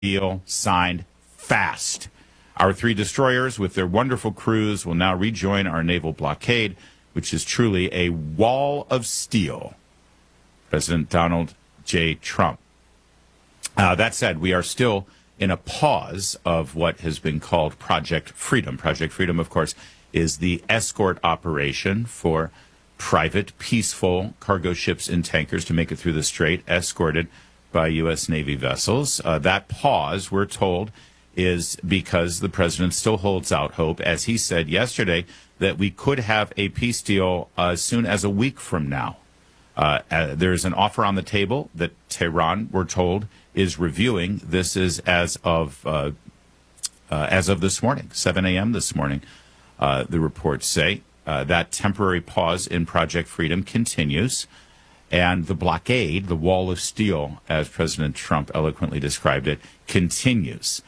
deal signed fast. Our 3 destroyers with their wonderful crews will now rejoin our naval blockade, which is truly a wall of steel. President Donald J. Trump. That said, we are still in a pause of what has been called Project Freedom. Project Freedom, of course, is the escort operation for private, peaceful cargo ships and tankers to make it through the strait, escorted by U.S. Navy vessels. That pause, we're told, is because the president still holds out hope, as he said yesterday, that we could have a peace deal as soon as a week from now. There's an offer on the table that Tehran, we're told, is reviewing. This is as of this morning, 7 a.m. this morning, the reports say. That temporary pause in Project Freedom continues, and the blockade, the wall of steel, as President Trump eloquently described it, continues.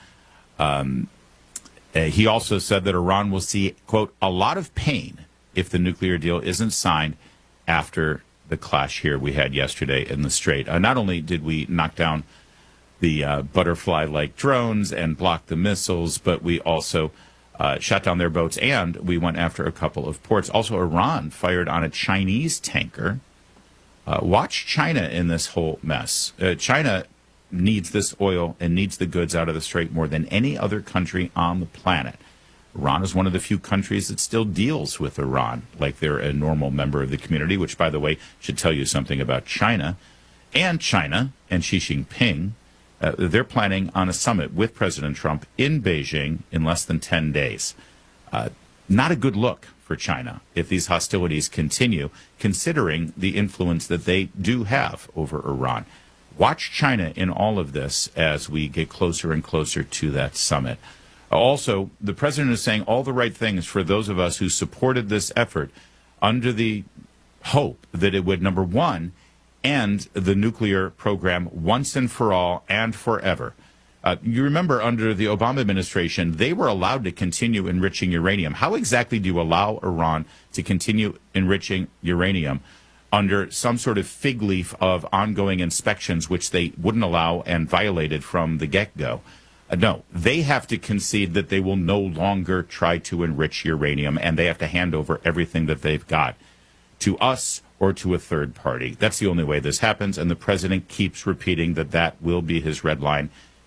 He also said that Iran will see, quote, a lot of pain if the nuclear deal isn't signed after the clash here we had yesterday in the Strait. Not only did we knock down the butterfly-like drones and block the missiles, but we also shut down their boats, and we went after a couple of ports. Also, Iran fired on a Chinese tanker. Watch China in this whole mess. China needs this oil and needs the goods out of the Strait more than any other country on the planet. Iran is one of the few countries that still deals with Iran like they're a normal member of the community, which, by the way, should tell you something about China. And China and Xi Jinping, they're planning on a summit with President Trump in Beijing in less than 10 days. Not a good look for China if these hostilities continue, considering the influence that they do have over Iran. Watch China in all of this as we get closer and closer to that summit. Also, the president is saying all the right things for those of us who supported this effort under the hope that it would, number one, end the nuclear program once and for all and forever. You remember under the Obama administration, they were allowed to continue enriching uranium. How exactly do you allow Iran to continue enriching uranium under some sort of fig leaf of ongoing inspections, which they wouldn't allow and violated from the get-go? No, they have to concede that they will no longer try to enrich uranium, and they have to hand over everything that they've got to us or to a third party. That's the only way this happens, and the president keeps repeating that that will be his red line.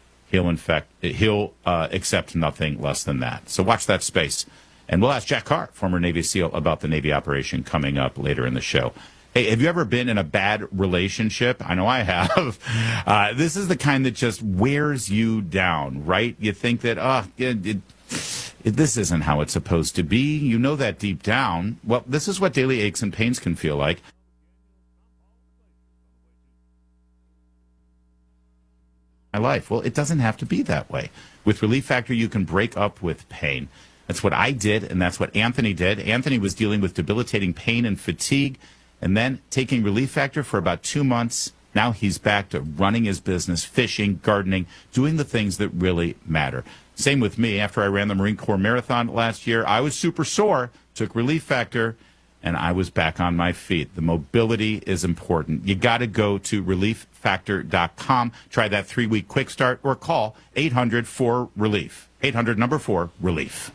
He'll accept nothing less than that. So watch that space. And we'll ask Jack Carr, former Navy SEAL, about the Navy operation coming up later in the show. Hey, have you ever been in a bad relationship? I know I have. This is the kind that just wears you down, right? You think that, this isn't how it's supposed to be. You know that deep down. Well, this is what daily aches and pains can feel like. My life. Well, it doesn't have to be that way. With Relief Factor, you can break up with pain. That's what I did, and that's what Anthony did. Anthony was dealing with debilitating pain and fatigue, and then taking Relief Factor for about 2 months. Now he's back to running his business, fishing, gardening, doing the things that really matter. Same with me. After I ran the Marine Corps Marathon last year, I was super sore, took Relief Factor, and I was back on my feet. The mobility is important. You got to go to relieffactor.com. Try that 3-week quick start or call 800-4-RELIEF. 800-4-RELIEF.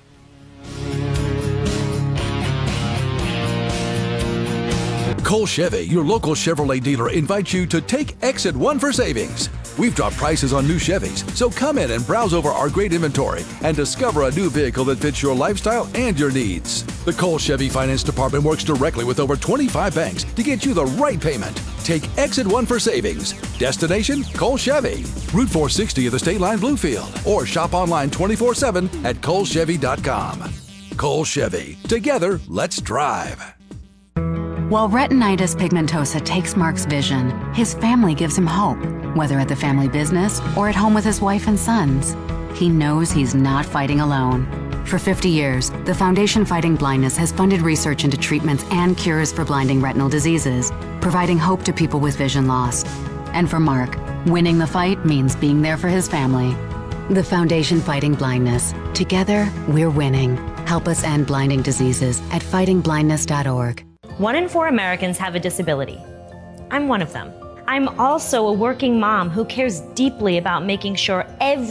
Cole Chevy, your local Chevrolet dealer, invites you to take Exit 1 for savings. We've dropped prices on new Chevys, so come in and browse over our great inventory and discover a new vehicle that fits your lifestyle and your needs. The Cole Chevy Finance Department works directly with over 25 banks to get you the right payment. Take Exit 1 for savings. Destination, Cole Chevy. Route 460 of the State Line Bluefield. Or shop online 24/7 at colechevy.com. Cole Chevy. Together, let's drive. While retinitis pigmentosa takes Mark's vision, his family gives him hope, whether at the family business or at home with his wife and sons. He knows he's not fighting alone. For 50 years, the Foundation Fighting Blindness has funded research into treatments and cures for blinding retinal diseases, providing hope to people with vision loss. And for Mark, winning the fight means being there for his family. The Foundation Fighting Blindness. Together, we're winning. Help us end blinding diseases at fightingblindness.org. 1 in 4 Americans have a disability. I'm one of them. I'm also a working mom who cares deeply about making sure every